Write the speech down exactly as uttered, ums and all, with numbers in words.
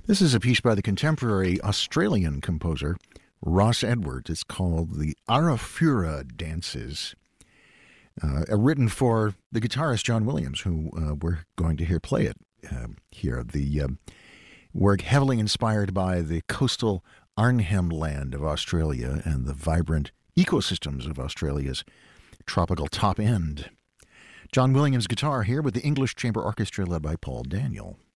This is a piece by the contemporary Australian composer Ross Edwards. It's called the Arafura Dances, uh, written for the guitarist John Williams, who uh, we're going to hear play it uh, here. The uh, work heavily inspired by the coastal Arnhem Land of Australia and the vibrant ecosystems of Australia's tropical top end. John Williams guitar here with the English Chamber Orchestra led by Paul Daniel.